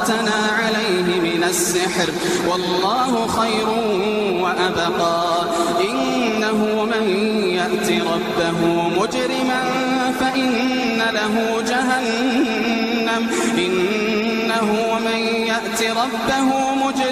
أظهرتنا عليه من السحر والله خير وأبقى إنه من يأت ربه مجرما فإن له جهنم